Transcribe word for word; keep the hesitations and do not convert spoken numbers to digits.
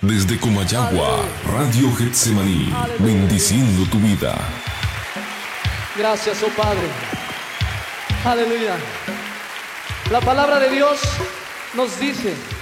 Desde Comayagua, Radio Getsemaní, bendiciendo tu vida. Gracias, oh Padre. Aleluya. La palabra de Dios nos dice